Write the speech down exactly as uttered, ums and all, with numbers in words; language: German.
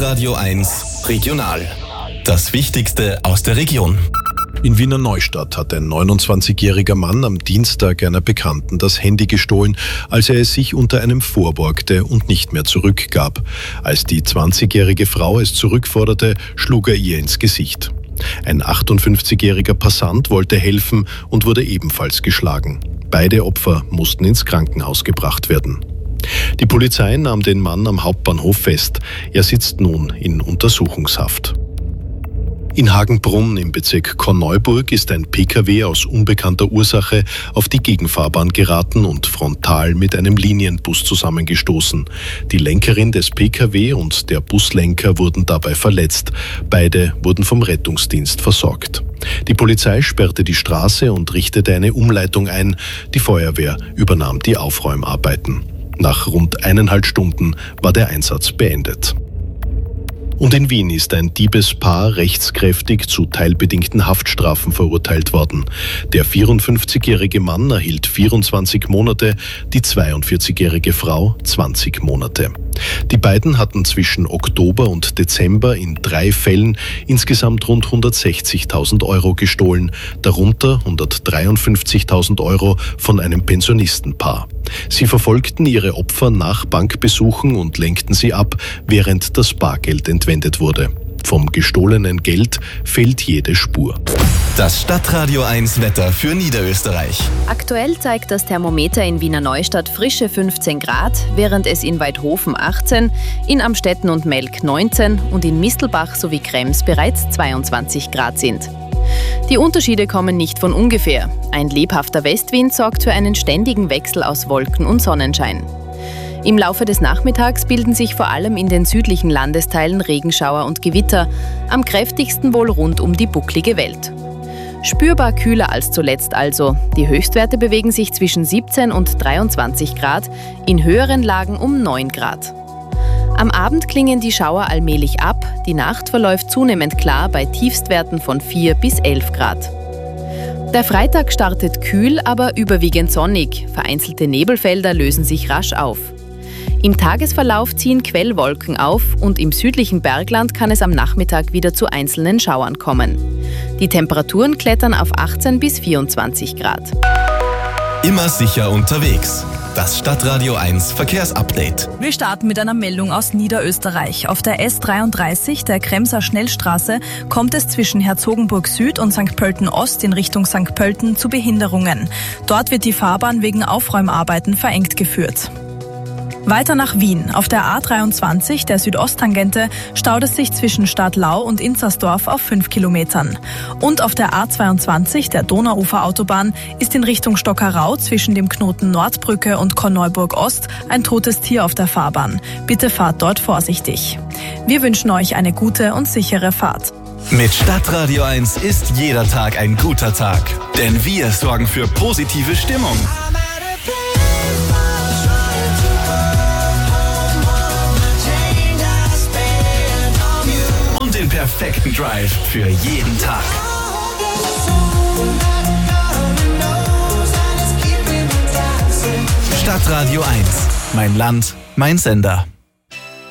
Stadtradio eins Regional. Das Wichtigste aus der Region. In Wiener Neustadt hat ein neunundzwanzigjähriger Mann am Dienstag einer Bekannten das Handy gestohlen, als er es sich unter einem vorborgte und nicht mehr zurückgab. Als die zwanzigjährige Frau es zurückforderte, schlug er ihr ins Gesicht. Ein achtundfünfzigjähriger Passant wollte helfen und wurde ebenfalls geschlagen. Beide Opfer mussten ins Krankenhaus gebracht werden. Die Polizei nahm den Mann am Hauptbahnhof fest. Er sitzt nun in Untersuchungshaft. In Hagenbrunn im Bezirk Korneuburg ist ein Pkw aus unbekannter Ursache auf die Gegenfahrbahn geraten und frontal mit einem Linienbus zusammengestoßen. Die Lenkerin des Pkw und der Buslenker wurden dabei verletzt. Beide wurden vom Rettungsdienst versorgt. Die Polizei sperrte die Straße und richtete eine Umleitung ein. Die Feuerwehr übernahm die Aufräumarbeiten. Nach rund eineinhalb Stunden war der Einsatz beendet. Und in Wien ist ein Diebespaar rechtskräftig zu teilbedingten Haftstrafen verurteilt worden. Der vierundfünfzigjährige Mann erhielt vierundzwanzig Monate, die zweiundvierzigjährige Frau zwanzig Monate. Die beiden hatten zwischen Oktober und Dezember in drei Fällen insgesamt rund hundertsechzigtausend Euro gestohlen, darunter hundertdreiundfünfzigtausend Euro von einem Pensionistenpaar. Sie verfolgten ihre Opfer nach Bankbesuchen und lenkten sie ab, während das Bargeld entwendet wurde. Vom gestohlenen Geld fehlt jede Spur. Das Stadtradio eins Wetter für Niederösterreich. Aktuell zeigt das Thermometer in Wiener Neustadt frische fünfzehn Grad, während es in Weidhofen achtzehn, in Amstetten und Melk neunzehn und in Mistelbach sowie Krems bereits zweiundzwanzig Grad sind. Die Unterschiede kommen nicht von ungefähr. Ein lebhafter Westwind sorgt für einen ständigen Wechsel aus Wolken und Sonnenschein. Im Laufe des Nachmittags bilden sich vor allem in den südlichen Landesteilen Regenschauer und Gewitter, am kräftigsten wohl rund um die bucklige Welt. Spürbar kühler als zuletzt also. Die Höchstwerte bewegen sich zwischen siebzehn und dreiundzwanzig Grad, in höheren Lagen um neun Grad. Am Abend klingen die Schauer allmählich ab, die Nacht verläuft zunehmend klar bei Tiefstwerten von vier bis elf Grad. Der Freitag startet kühl, aber überwiegend sonnig. Vereinzelte Nebelfelder lösen sich rasch auf. Im Tagesverlauf ziehen Quellwolken auf und im südlichen Bergland kann es am Nachmittag wieder zu einzelnen Schauern kommen. Die Temperaturen klettern auf achtzehn bis vierundzwanzig Grad. Immer sicher unterwegs. Das Stadtradio eins Verkehrsupdate. Wir starten mit einer Meldung aus Niederösterreich. Auf der S dreiunddreißig, der Kremser Schnellstraße, kommt es zwischen Herzogenburg Süd und Sankt Pölten Ost in Richtung Sankt Pölten zu Behinderungen. Dort wird die Fahrbahn wegen Aufräumarbeiten verengt geführt. Weiter nach Wien. Auf der A dreiundzwanzig, der Südosttangente, staut es sich zwischen Stadlau und Inzersdorf auf fünf Kilometern. Und auf der A zweiundzwanzig, der Donauuferautobahn, ist in Richtung Stockerau zwischen dem Knoten Nordbrücke und Korneuburg Ost ein totes Tier auf der Fahrbahn. Bitte fahrt dort vorsichtig. Wir wünschen euch eine gute und sichere Fahrt. Mit Stadtradio eins ist jeder Tag ein guter Tag. Denn wir sorgen für positive Stimmung. Den perfekten Drive für jeden Tag. Stadtradio eins. Mein Land, mein Sender.